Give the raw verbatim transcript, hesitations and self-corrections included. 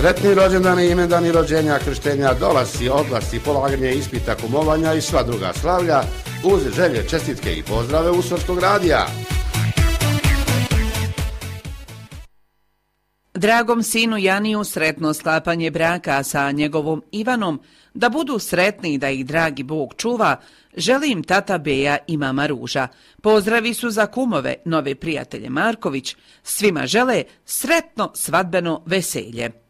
Sretni rođendani, imendani, rođenja, krštenja, dolasci, odlasci, polaganje ispita, kumovanja i sva druga slavlja uz želje, čestitke i pozdrave Usorskog radija. Dragom sinu Janiju sretno sklapanje braka sa njegovom Ivanom, da budu sretni i da ih dragi Bog čuva, želim tata Beja i mama Ruža. Pozdravi su za kumove, nove prijatelje Marković, svima žele sretno svadbeno veselje.